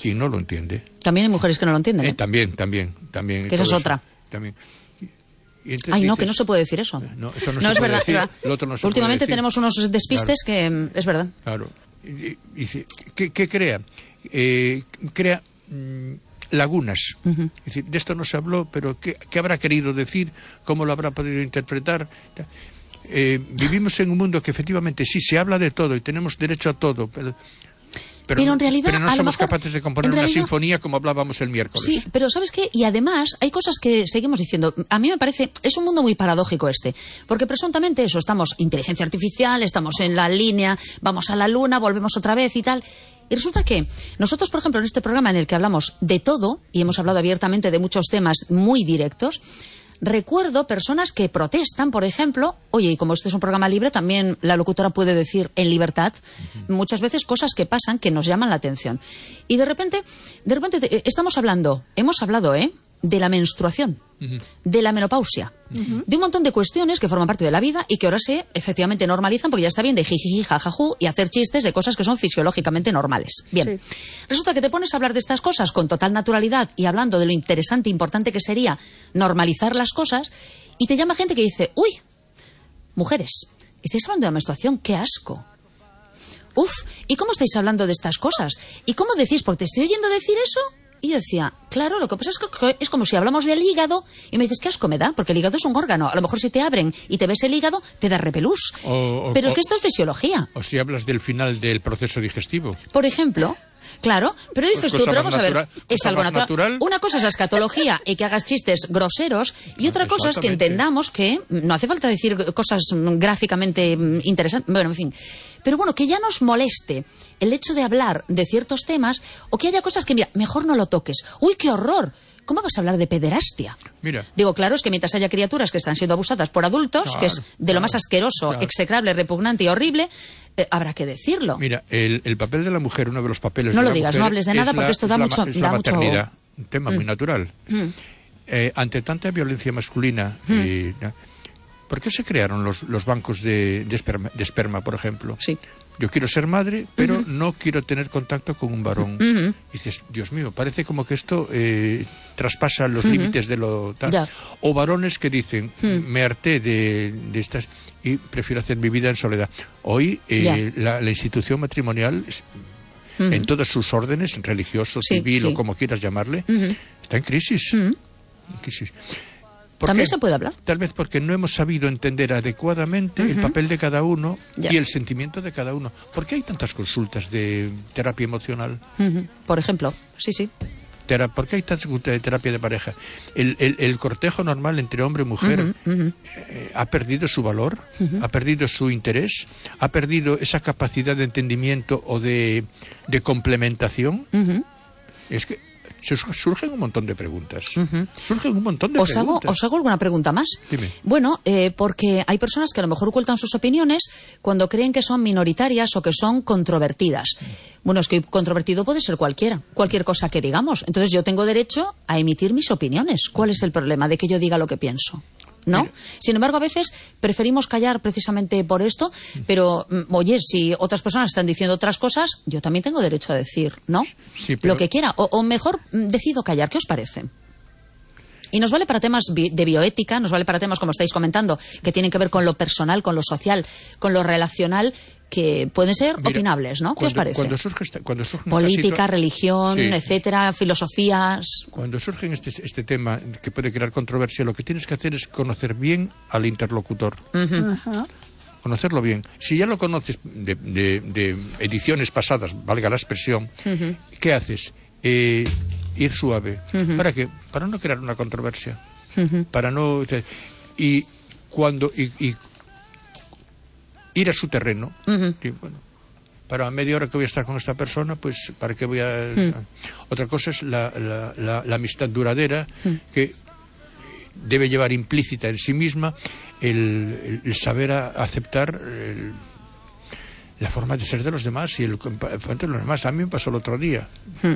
quien no lo entiende. También hay mujeres que no lo entienden, ¿eh? También. Que esa es otra. También. No, que no se puede decir eso. No, eso no, no se es puede verdad. decir. Últimamente puede decir. Tenemos unos despistes, claro, que es verdad. Claro. ¿Qué crea? Crea lagunas. Es decir, de esto no se habló, pero ¿qué habrá querido decir? ¿Cómo lo habrá podido interpretar? Vivimos en un mundo que efectivamente sí se habla de todo y tenemos derecho a todo, pero en realidad, no somos capaces de componer una sinfonía como hablábamos el miércoles. Sí, pero ¿sabes qué? Y además hay cosas que seguimos diciendo. A mí me parece, es un mundo muy paradójico porque presuntamente estamos inteligencia artificial, estamos en la línea, vamos a la luna, volvemos otra vez y tal. Y resulta que nosotros, por ejemplo, en este programa en el que hablamos de todo, y hemos hablado abiertamente de muchos temas muy directos, recuerdo personas que protestan, por ejemplo, oye, y como este es un programa libre, también la locutora puede decir en libertad muchas veces cosas que pasan que nos llaman la atención. Y de repente hemos hablado, de la menstruación, de la menopausia, de un montón de cuestiones que forman parte de la vida y que ahora se efectivamente normalizan porque ya está bien de jijiji, jajajú y hacer chistes de cosas que son fisiológicamente normales. Bien, sí. Resulta que te pones a hablar de estas cosas con total naturalidad y hablando de lo interesante e importante que sería normalizar las cosas y te llama gente que dice, uy, mujeres, estáis hablando de la menstruación, qué asco. Uf, ¿y cómo estáis hablando de estas cosas? ¿Y cómo decís? Porque te estoy oyendo decir eso. Y yo decía, claro, lo que pasa es que es como si hablamos del hígado y me dices, qué asco me da, porque el hígado es un órgano. A lo mejor si te abren y te ves el hígado, te da repelús. Pero es que esto es fisiología. O si hablas del final del proceso digestivo. Por ejemplo, claro, pero dices tú, pero vamos a ver, es algo natural. Una cosa es la escatología y que hagas chistes groseros y otra cosa es que entendamos que no hace falta decir cosas gráficamente interesantes, bueno, en fin. Pero bueno, que ya nos moleste el hecho de hablar de ciertos temas o que haya cosas que, mira, mejor no lo toques. ¡Uy, qué horror! ¿Cómo vas a hablar de pederastia? Mira. Digo, claro, es que mientras haya criaturas que están siendo abusadas por adultos, claro, que es de lo más asqueroso, execrable, repugnante y horrible, habrá que decirlo. Mira, el papel de la mujer, uno de los papeles no de lo la digas, mujer no hables de nada porque esto da mucho... la maternidad, un tema muy natural. Ante tanta violencia masculina... ¿Por qué se crearon los bancos de esperma, por ejemplo? Sí. Yo quiero ser madre, pero no quiero tener contacto con un varón. Y dices, Dios mío, parece como que esto traspasa los límites de lo tal. Ya. O varones que dicen, me harté de estas y prefiero hacer mi vida en soledad. Hoy la institución matrimonial, en todos sus órdenes, religioso, civil o como quieras llamarle, está en crisis. ¿También se puede hablar? Tal vez porque no hemos sabido entender adecuadamente el papel de cada uno y el sentimiento de cada uno. ¿Por qué hay tantas consultas de terapia emocional? Por ejemplo, sí. ¿Por qué hay tanta terapia de pareja? El cortejo normal entre hombre y mujer ha perdido su valor, ha perdido su interés, ha perdido esa capacidad de entendimiento o de complementación. Es que surgen un montón de preguntas. ¿Os hago alguna pregunta más? Dime. Bueno, porque hay personas que a lo mejor ocultan sus opiniones cuando creen que son minoritarias o que son controvertidas. Bueno, es que controvertido puede ser cualquier cosa que digamos. Entonces yo tengo derecho a emitir mis opiniones. ¿Cuál es el problema de que yo diga lo que pienso? ¿No? Mira. Sin embargo, a veces preferimos callar precisamente por esto, pero, oye, si otras personas están diciendo otras cosas, yo también tengo derecho a decir, ¿no? Sí, pero... Lo que quiera, o mejor decido callar. ¿Qué os parece? Y nos vale para temas de bioética, nos vale para temas, como estáis comentando, que tienen que ver con lo personal, con lo social, con lo relacional, que pueden ser opinables, ¿no? ¿Qué os parece? Cuando surge política, religión, etcétera, filosofías... Cuando surge este tema que puede crear controversia, lo que tienes que hacer es conocer bien al interlocutor. Conocerlo bien. Si ya lo conoces de ediciones pasadas, valga la expresión, ¿qué haces? Ir suave. ¿Para qué? Para no crear una controversia. Para no... Y cuando... Y ir a su terreno. Y bueno, para media hora que voy a estar con esta persona, pues ¿para qué voy a...? Otra cosa es la amistad duradera, que debe llevar implícita en sí misma el saber aceptar la forma de ser de los demás y el de los demás. A mí me pasó el otro día.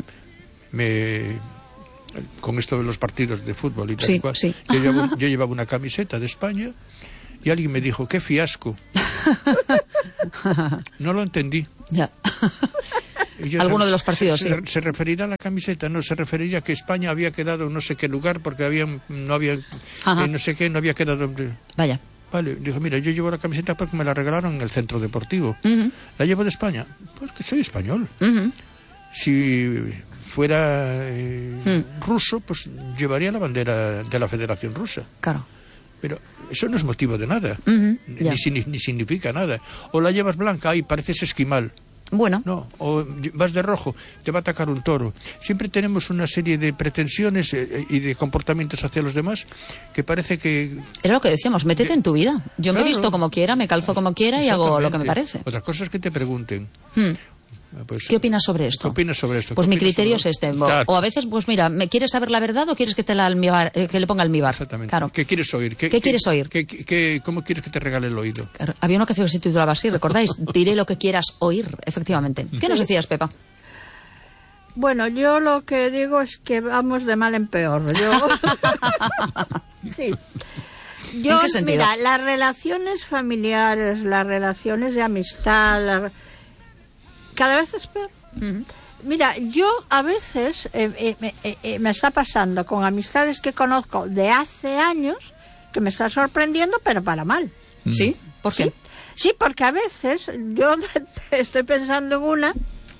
Con esto de los partidos de fútbol y tal y cual. Yo llevaba una camiseta de España y alguien me dijo, ¡qué fiasco! No lo entendí. Ya. alguno de los partidos, sí. Se referirá a la camiseta, no, se referiría a que España había quedado en no sé qué lugar porque no había no sé qué, no había quedado... Vaya. Vale, dijo, mira, yo llevo la camiseta porque me la regalaron en el centro deportivo. ¿La llevo de España? Pues que soy español. Si fuera ruso, pues llevaría la bandera de la Federación Rusa. Claro. Pero eso no es motivo de nada, ni significa nada. O la llevas blanca, ahí pareces esquimal. Bueno. No, o vas de rojo, te va a atacar un toro. Siempre tenemos una serie de pretensiones y de comportamientos hacia los demás que parece que... Era lo que decíamos, métete en tu vida. Yo me he visto como quiera, me calzo como quiera y hago lo que me parece. Otra cosa es que te pregunten. Pues, ¿qué opinas sobre esto? ¿Qué opinas sobre esto? Pues mi criterio es este. Claro. O a veces, pues mira, ¿quieres saber la verdad o quieres que te que le ponga almíbar? Exactamente. Claro. ¿Qué quieres oír? ¿Qué quieres oír? ¿Cómo quieres que te regale el oído? Había una canción que se titulaba así, ¿recordáis? Diré lo que quieras oír, efectivamente. ¿Qué nos decías, Pepa? Bueno, yo lo que digo es que vamos de mal en peor. Sí. ¿En qué sentido? Mira, las relaciones familiares, las relaciones de amistad, cada vez es peor. Mira, yo a veces me está pasando con amistades que conozco de hace años que me está sorprendiendo, pero para mal. ¿Sí? ¿Por qué? Sí, porque a veces yo estoy pensando en una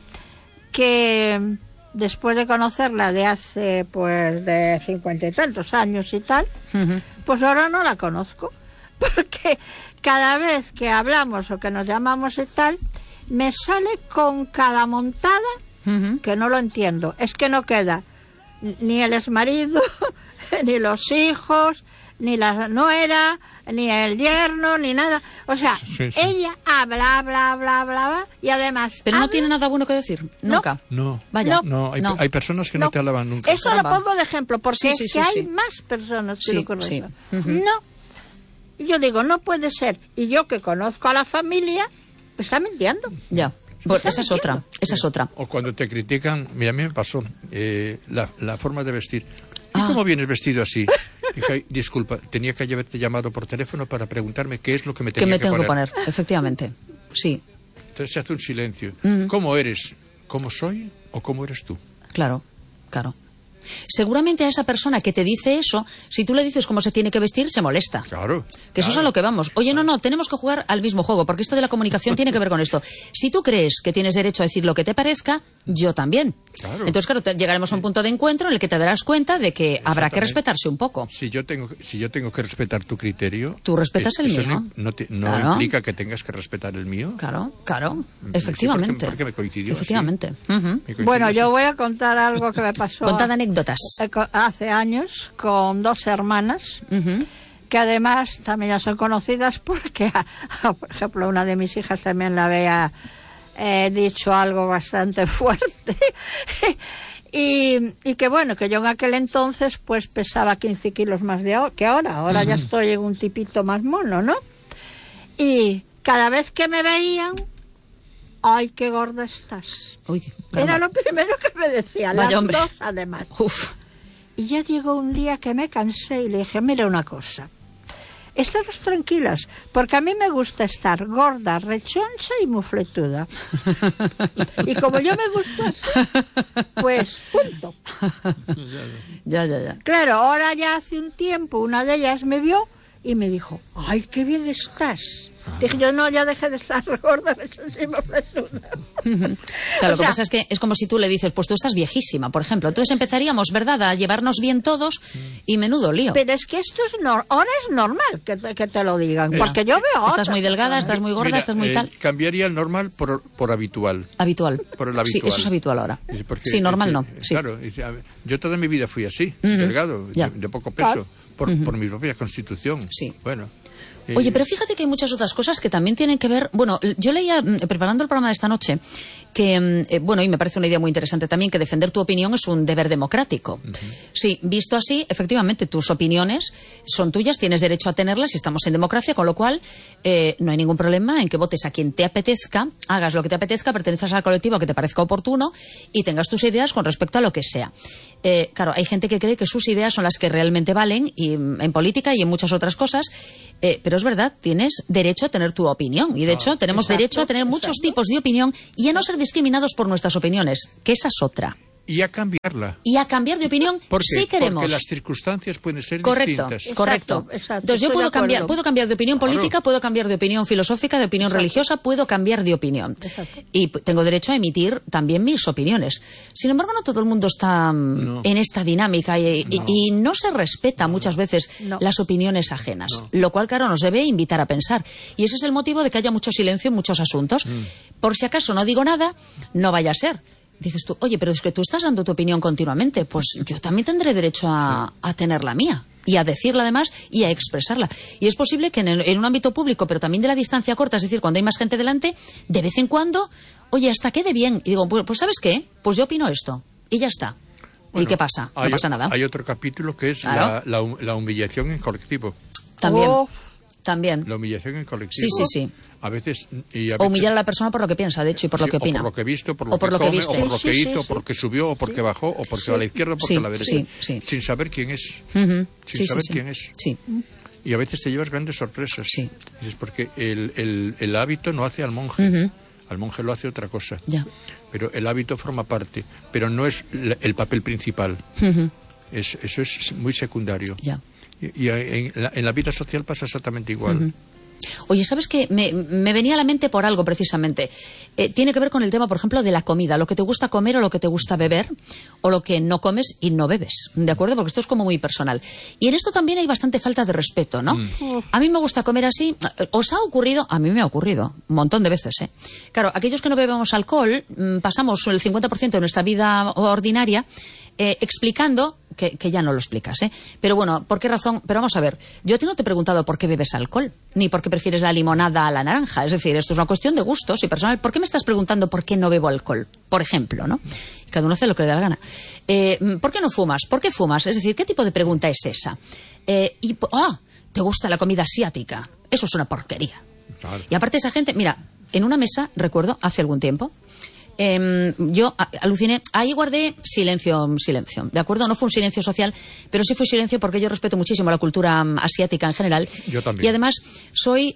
que después de conocerla de hace pues de 50 y tantos años y tal, pues ahora no la conozco, porque cada vez que hablamos o que nos llamamos y tal, me sale con cada montada que no lo entiendo. Es que no queda ni el exmarido, ni los hijos, ni la nuera, ni el yerno, ni nada. O sea, ella habla, y además... Pero no tiene nada bueno que decir, nunca. No. Vaya. No, hay personas que no te alaban nunca. Eso lo pongo de ejemplo, porque es que hay más personas que lo conocen. No. Yo digo, no puede ser. Y yo que conozco a la familia... está mintiendo. Ya. Pues esa es otra. O cuando te critican, mira, a mí me pasó la forma de vestir. ¿Y cómo vienes vestido así? Dije, disculpa, tenía que haberte llamado por teléfono para preguntarme qué es lo que me tengo que poner. Efectivamente, sí. Entonces se hace un silencio. ¿Cómo eres? ¿Cómo soy o cómo eres tú? Claro. Seguramente a esa persona que te dice eso, si tú le dices cómo se tiene que vestir, se molesta. Claro. Que eso es a lo que vamos. Oye, no, tenemos que jugar al mismo juego, porque esto de la comunicación tiene que ver con esto. Si tú crees que tienes derecho a decir lo que te parezca, yo también. Claro. Entonces, claro, llegaremos a un punto de encuentro en el que te darás cuenta de que habrá que respetarse un poco. Si yo tengo que respetar tu criterio... Tú respetas el mío. No implica que tengas que respetar el mío. Claro. Efectivamente. Porque me coincidió. Efectivamente. Bueno, yo voy a contar algo que me pasó... Contad anécdotas. Hace años, con dos hermanas... que además también ya son conocidas porque, por ejemplo, una de mis hijas también la había dicho algo bastante fuerte. y que bueno, que yo en aquel entonces pues pesaba 15 kilos más que ahora ya estoy en un tipito más mono, ¿no? Y cada vez que me veían, ¡ay, qué gorda estás! Uy, era lo primero que me decían, las dos además. Uf. Y ya llegó un día que me cansé y le dije, mira una cosa, estaros tranquilas, porque a mí me gusta estar gorda, rechoncha y mufletuda. Y como yo me gusto así, pues punto. Ya. Claro, ahora ya hace un tiempo una de ellas me vio y me dijo, ¡ay, qué bien estás! Dije yo, no, ya dejé de estar gorda, rechoncha y mufletuda. Claro, lo que pasa es que es como si tú le dices, pues tú estás viejísima, por ejemplo. Entonces empezaríamos, ¿verdad?, a llevarnos bien todos y menudo lío. Pero es que esto ahora es normal que te lo digan, porque yo veo estás muy delgada, estás muy gorda, estás muy tal. Cambiaría el normal por habitual. Habitual. Por el habitual. Sí, eso es habitual ahora. Sí, normal no. Sí. Claro, yo toda mi vida fui así, delgado, de poco peso, por mi propia constitución. Sí. Bueno. Oye, pero fíjate que hay muchas otras cosas que también tienen que ver... Bueno, yo leía, preparando el programa de esta noche, que, bueno, y me parece una idea muy interesante también, que defender tu opinión es un deber democrático. Sí, visto así, efectivamente, tus opiniones son tuyas, tienes derecho a tenerlas y estamos en democracia, con lo cual no hay ningún problema en que votes a quien te apetezca, hagas lo que te apetezca, pertenezcas al colectivo que te parezca oportuno y tengas tus ideas con respecto a lo que sea. Claro, hay gente que cree que sus ideas son las que realmente valen, y en política y en muchas otras cosas, pero es verdad, tienes derecho a tener tu opinión, y de hecho tenemos derecho a tener muchos tipos de opinión y a no ser discriminados por nuestras opiniones, que esa es otra. Y a cambiarla. Y a cambiar de opinión si queremos. Porque las circunstancias pueden ser distintas. Correcto. Entonces yo puedo cambiar de opinión política, puedo cambiar de opinión filosófica, de opinión religiosa, puedo cambiar de opinión. Y tengo derecho a emitir también mis opiniones. Sin embargo, no todo el mundo está en esta dinámica y no se respeta muchas veces las opiniones ajenas. Lo cual, claro, nos debe invitar a pensar. Y ese es el motivo de que haya mucho silencio en muchos asuntos. Por si acaso no digo nada, no vaya a ser. Dices tú, oye, pero es que tú estás dando tu opinión continuamente, pues yo también tendré derecho a tener la mía, y a decirla además, y a expresarla. Y es posible que en un ámbito público, pero también de la distancia corta, es decir, cuando hay más gente delante, de vez en cuando, oye, hasta quede bien. Y digo, pues ¿sabes qué? Pues yo opino esto, y ya está. Bueno, ¿y qué pasa? No pasa nada. Hay otro capítulo que es la humillación en colectivo. También. También. La humillación en colectivo. Sí. A veces, o humillar a la persona por lo que piensa, de hecho, y por lo que opina. O por lo que he visto, por lo que come, o por lo que hizo, o por lo que subió, o porque bajó, o porque va a la izquierda, o porque a la derecha. Sin saber quién es. Sin saber quién es. Y a veces te llevas grandes sorpresas. Es porque el hábito no hace al monje. Al monje lo hace otra cosa. Pero el hábito forma parte. Pero no es el papel principal. Eso es muy secundario. Y en la vida social pasa exactamente igual. Oye, ¿sabes qué? Me venía a la mente por algo, precisamente. Tiene que ver con el tema, por ejemplo, de la comida. Lo que te gusta comer o lo que te gusta beber, o lo que no comes y no bebes. ¿De acuerdo? Porque esto es como muy personal. Y en esto también hay bastante falta de respeto, ¿no? A mí me gusta comer así. ¿Os ha ocurrido? A mí me ha ocurrido. Un montón de veces, ¿eh? Claro, aquellos que no bebemos alcohol, pasamos el 50% de nuestra vida ordinaria explicando... Que ya no lo explicas, ¿eh? Pero bueno, ¿por qué razón? Pero vamos a ver, yo a ti no te he preguntado por qué bebes alcohol, ni por qué prefieres la limonada a la naranja. Es decir, esto es una cuestión de gustos y personal. ¿Por qué me estás preguntando por qué no bebo alcohol? Por ejemplo, ¿no? Cada uno hace lo que le da la gana. ¿Por qué no fumas? ¿Por qué fumas? Es decir, ¿qué tipo de pregunta es esa? ¿Te gusta la comida asiática? Eso es una porquería. Claro. Y aparte esa gente, mira, en una mesa, recuerdo, hace algún tiempo, yo aluciné, ahí guardé silencio, ¿de acuerdo? No fue un silencio social, pero sí fue silencio porque yo respeto muchísimo la cultura asiática en general. Yo también. Y además soy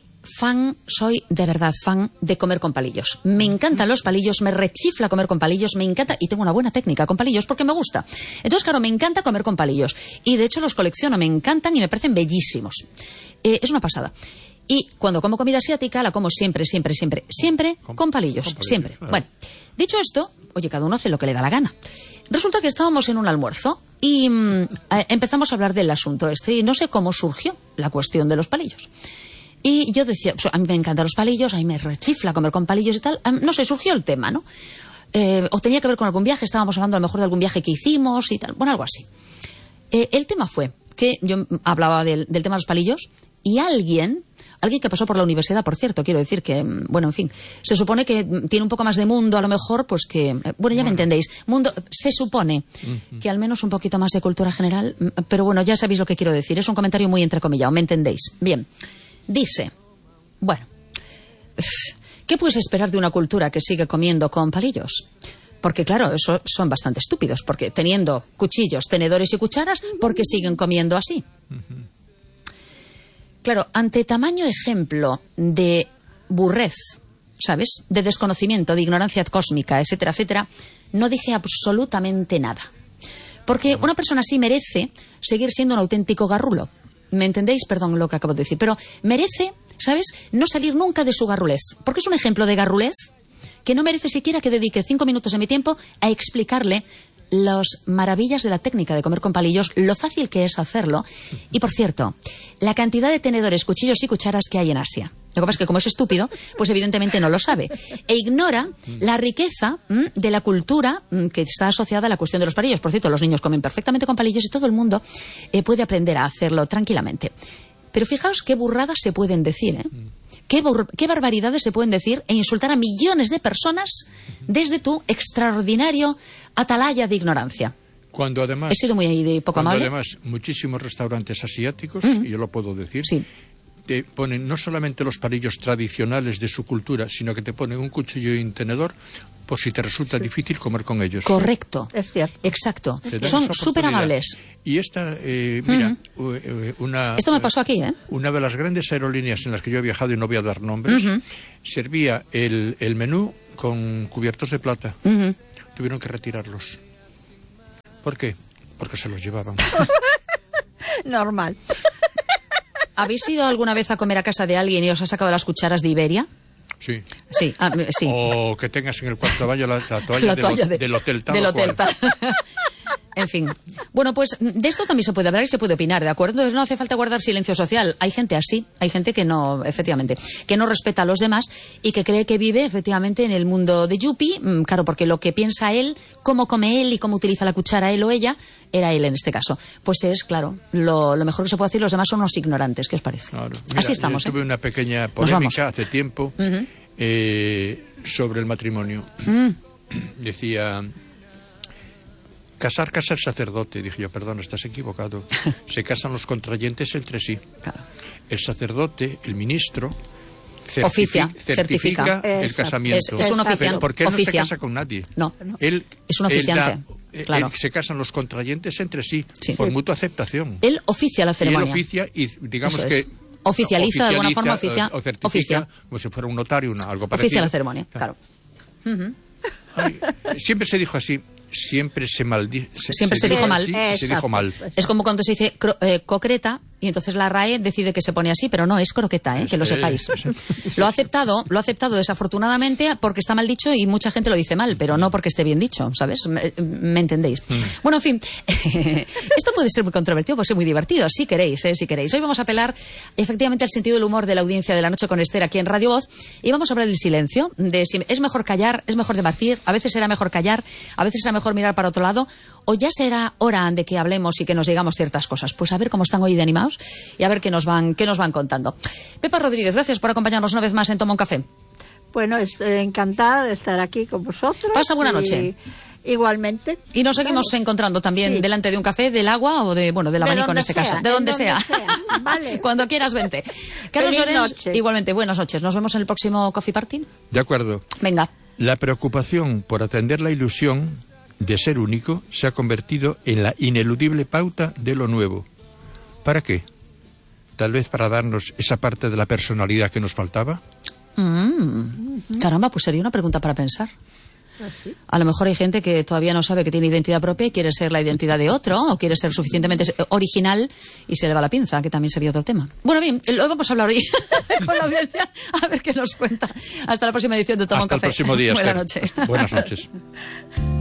de verdad fan de comer con palillos. Me encantan los palillos, me rechifla comer con palillos, me encanta, y tengo una buena técnica con palillos porque me gusta. Entonces, claro, me encanta comer con palillos. Y de hecho los colecciono, me encantan y me parecen bellísimos. Es una pasada. Y cuando como comida asiática la como siempre con palillos, siempre. Claro. Bueno, dicho esto, oye, cada uno hace lo que le da la gana. Resulta que estábamos en un almuerzo y empezamos a hablar del asunto este y no sé cómo surgió la cuestión de los palillos. Y yo decía, pues, a mí me encantan los palillos, a mí me rechifla comer con palillos y tal. No sé, surgió el tema, ¿no? O tenía que ver con algún viaje, estábamos hablando a lo mejor de algún viaje que hicimos y tal. Bueno, algo así. El tema fue que yo hablaba del tema de los palillos y alguien que pasó por la universidad, por cierto, quiero decir que, bueno, en fin, se supone que tiene un poco más de mundo, a lo mejor, pues que, bueno, ya me entendéis, mundo, se supone que al menos un poquito más de cultura general, pero bueno, ya sabéis lo que quiero decir, es un comentario muy entrecomillado, ¿me entendéis? Bien, dice, bueno, ¿qué puedes esperar de una cultura que sigue comiendo con palillos? Porque claro, eso son bastante estúpidos, porque teniendo cuchillos, tenedores y cucharas, ¿por qué siguen comiendo así? Claro, ante tamaño ejemplo de burrez, ¿sabes?, de desconocimiento, de ignorancia cósmica, etcétera, etcétera, no dije absolutamente nada. Porque una persona así merece seguir siendo un auténtico garrulo. ¿Me entendéis? Perdón lo que acabo de decir. Pero merece, ¿sabes?, no salir nunca de su garrulez. Porque es un ejemplo de garrulez que no merece siquiera que dedique 5 minutos de mi tiempo a explicarle las maravillas de la técnica de comer con palillos, lo fácil que es hacerlo. Y, por cierto, la cantidad de tenedores, cuchillos y cucharas que hay en Asia. Lo que pasa es que, como es estúpido, pues evidentemente no lo sabe. E ignora la riqueza de la cultura que está asociada a la cuestión de los palillos. Por cierto, los niños comen perfectamente con palillos y todo el mundo puede aprender a hacerlo tranquilamente. Pero fijaos qué burradas se pueden decir, ¿eh? Qué barbaridades se pueden decir e insultar a millones de personas desde tu extraordinario atalaya de ignorancia. Cuando además, he sido muy poco amable. Además, muchísimos restaurantes asiáticos, y yo lo puedo decir, te ponen no solamente los palillos tradicionales de su cultura, sino que te ponen un cuchillo y un tenedor por si te resulta difícil comer con ellos. Correcto. Es cierto. Exacto. Te dan Son esa súper oportunidad. amables. Y esta, mira, Esto me pasó aquí, ¿eh? Una de las grandes aerolíneas en las que yo he viajado, y no voy a dar nombres, servía el menú con cubiertos de plata. Tuvieron que retirarlos. ¿Por qué? Porque se los llevaban. Normal. ¿Habéis ido alguna vez a comer a casa de alguien y os ha sacado las cucharas de Iberia? Sí. Sí, sí. O que tengas en el cuarto de baño la toalla, La toalla del hotel tal del o hotel cual. tal. En fin. Bueno, pues de esto también se puede hablar y se puede opinar, ¿de acuerdo? Entonces no hace falta guardar silencio social. Hay gente así, hay gente que no, efectivamente, que no respeta a los demás y que cree que vive efectivamente en el mundo de Yupi, claro, porque lo que piensa él, cómo come él y cómo utiliza la cuchara él o ella, era él en este caso. Pues es, claro, lo mejor que se puede decir, los demás son unos ignorantes, ¿qué os parece? Claro. Mira, así estamos, yo tuve una pequeña Nos vamos. polémica hace tiempo sobre el matrimonio. Decía... Casa el sacerdote. Dije yo, perdón, estás equivocado. Se casan los contrayentes entre sí. Claro. El sacerdote, el ministro, certifica el casamiento. Es un oficiante. Porque él no se casa con nadie. No, Él, es un oficiante. Claro. Se casan los contrayentes entre sí, Sí. por mutua aceptación. Él oficia la ceremonia. Y él oficia y digamos Eso que... es. Oficializa de alguna forma, o certifica, como si fuera un notario, algo parecido. Oficia la ceremonia, claro. Ay, siempre se dijo así. Siempre se maldijo. Siempre se dijo mal. Sí, se dijo mal. Es como cuando se dice concreta y entonces la RAE decide que se pone así, pero no, es croqueta, que lo sepáis. Lo ha aceptado desafortunadamente porque está mal dicho y mucha gente lo dice mal, pero no porque esté bien dicho, ¿sabes? ¿Me entendéis? Bueno, en fin, esto puede ser muy controvertido, puede ser muy divertido, si queréis, si queréis. Hoy vamos a apelar efectivamente al sentido del humor de la audiencia de La Noche con Esther aquí en Radio Voz y vamos a hablar del silencio, de si es mejor callar, es mejor debatir, a veces será mejor callar, a veces será mejor mirar para otro lado, o ya será hora de que hablemos y que nos digamos ciertas cosas. Pues a ver cómo están hoy de animados y a ver qué nos van contando. Pepa Rodríguez, gracias por acompañarnos una vez más en Toma un Café. Bueno, estoy encantada de estar aquí con vosotros. Pasa buena noche. Igualmente. Y nos seguimos encontrando también delante de un café, del agua o del abanico en este caso. De donde sea. Vale. Cuando quieras, vente. Carlos Feliz Llorens, noche. Igualmente, buenas noches. Nos vemos en el próximo Coffee Party. De acuerdo. Venga. La preocupación por atender la ilusión de ser único se ha convertido en la ineludible pauta de lo nuevo. ¿Para qué? Tal vez para darnos esa parte de la personalidad que nos faltaba. Caramba, pues sería una pregunta para pensar. ¿Así? A lo mejor hay gente que todavía no sabe que tiene identidad propia y quiere ser la identidad de otro, o quiere ser suficientemente original y se le va la pinza, que también sería otro tema. Bueno, bien, lo vamos a hablar hoy con la audiencia, a ver qué nos cuenta. Hasta la próxima edición de Toma un Café. Hasta el próximo día. Buenas noches. Buenas noches.